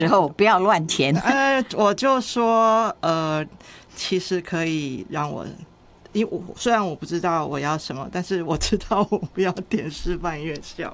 时候不要乱填。 我就说其实可以让我，因为虽然我不知道我要什么，但是我知道我不要点师范院校。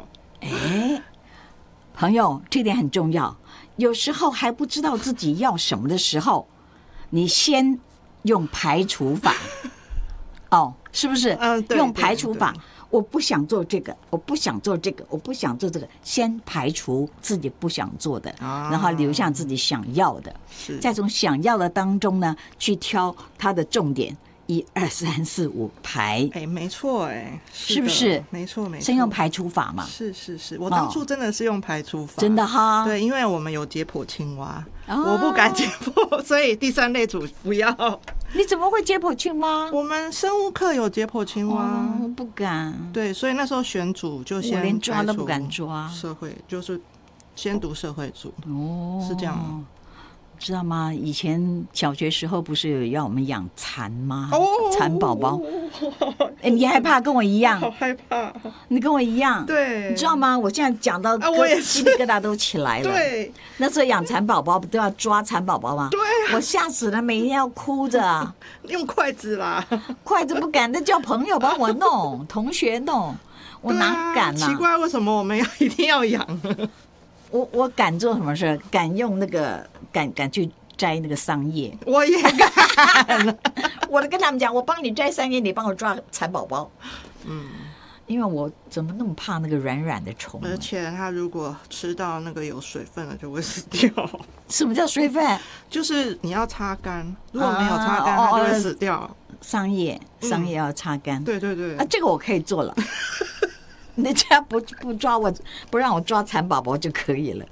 朋友，这点很重要。有时候还不知道自己要什么的时候，你先用排除法。是不是？用排除法。我不想做这个，我不想做这个，我不想做这个，先排除自己不想做的，然后留下自己想要的，再从想要的当中呢，去挑它的重点，1、2、3、4、5排。 没错， 是不是？ 没错， 先用排除法嘛。 是，我当初真的是用排除法， 真的哈。 对，因为我们有解剖青蛙，我不敢解剖，所以第3类组不要。 你怎么会解剖青蛙？ 我们生物课有解剖青蛙， 我不敢。 对，所以那时候选组就先我连抓都不敢抓。 社会就是先读社会组，是这样。 知道吗？以前小学时候不是有要我们养蚕吗？蚕宝宝。你害怕跟我一样？ 好害怕。 你跟我一样。 对。 你知道吗？我现在讲到我也鸡皮疙瘩都起来了。 对。 那时候养蚕宝宝不都要抓蚕宝宝吗？ 对。 我吓死了，每天要哭着。 用筷子啦。 筷子不敢，那叫朋友帮我弄，同学弄，我哪敢啊？ 奇怪，为什么我们一定要养？ 我敢做什么事？敢用那个敢去摘那个桑叶， 我也敢。 我跟他们讲，我帮你摘桑叶，你帮我抓蚕宝宝。因为我怎么那么怕那个软软的虫？ 而且它如果吃到那个有水分了，就会死掉。 什么叫水分？ 就是你要擦干，如果没有擦干，它就会死掉。 桑叶要擦干。 对对对。 这个我可以做了。人家不抓我，不让我抓蚕宝宝就可以了。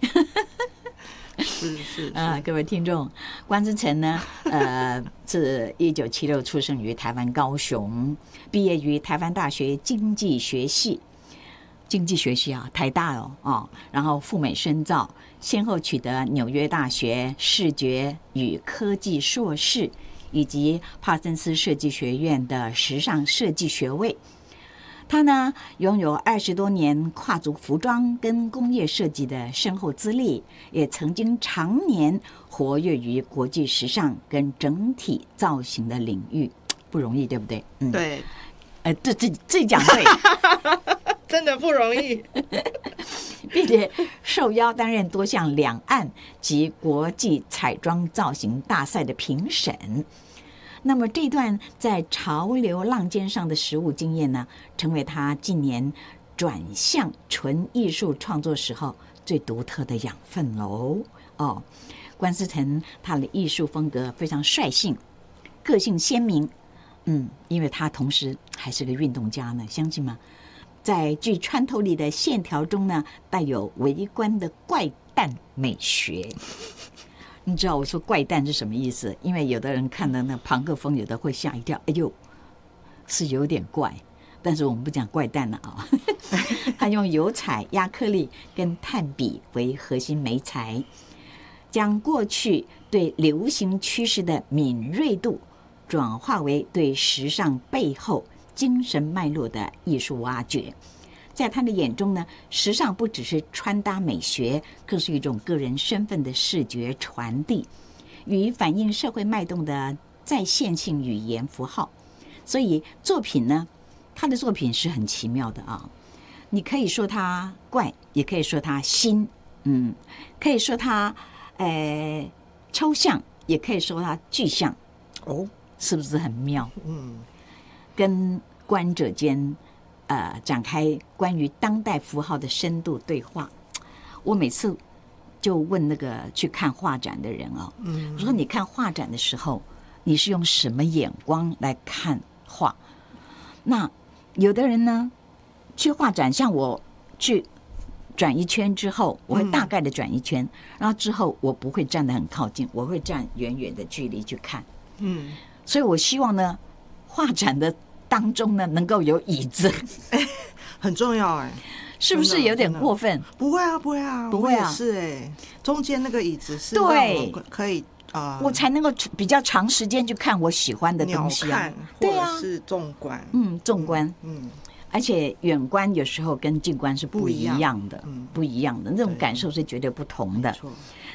是各位听众，关之诚呢，是1976出生于台湾高雄，毕业于台湾大学经济学系啊，台大然后赴美深造，先后取得纽约大学视觉与科技硕士，以及帕森斯设计学院的时尚设计学位。他呢，拥有20多年跨足服装跟工业设计的深厚资历，也曾经常年活跃于国际时尚跟整体造型的领域，不容易，对不对？ 对。 自己讲对。 真的不容易。 并且受邀担任多项两岸及国际彩妆造型大赛的评审。那么这段在潮流浪尖上的实务经验呢，成为他近年转向纯艺术创作时候最独特的养分喽。关之诚他的艺术风格非常率性，个性鲜明。因为他同时还是个运动家呢，相信吗？在具穿透力的线条中呢，带有微观的怪诞美学。你知道我说怪诞是什么意思？因为有的人看到那朋克风，有的会吓一跳，哎呦，是有点怪。但是我们不讲怪诞了啊。他用油彩、亚克力跟炭笔为核心媒材，将过去对流行趋势的敏锐度转化为对时尚背后精神脉络的艺术挖掘。在他的眼中呢，时尚不只是穿搭美学，更是一种个人身份的视觉传递，与反映社会脉动的再现性语言符号。所以作品呢，他的作品是很奇妙的啊。你可以说他怪，也可以说他新，可以说他抽象，也可以说他具象。是不是很妙？跟观者间展开关于当代符号的深度对话。我每次就问那个去看画展的人我说你看画展的时候，你是用什么眼光来看画？那有的人呢，去画展，像我去转一圈之后，我会大概的转一圈，然后之后我不会站得很靠近，我会站远远的距离去看。所以我希望呢，画展的当中呢，能够有椅子， 很重要是不是有点过分？ 不会啊，不会啊， 不会啊， 是中间那个椅子是对， 可以我才能够比较长时间去看我喜欢的东西啊。 对啊，或者是纵观， 纵观， 而且远观有时候跟近观是不一样的， 嗯不一样的那种感受是绝对不同的。 没错